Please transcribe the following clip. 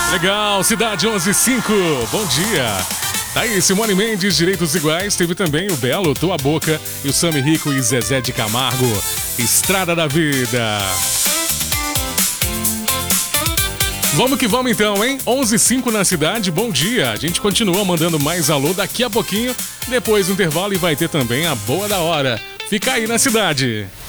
Legal, Cidade 11:05. Bom dia. Tá aí, Simone Mendes, Direitos Iguais. Teve também o Belo, Tua Boca e o Sami Rico e Zezé de Camargo. Estrada da Vida. Vamos que vamos então, hein? 11:05 na cidade, bom dia. A gente continua mandando mais alô daqui a pouquinho. Depois do intervalo e vai ter também a Boa da Hora. Fica aí na cidade.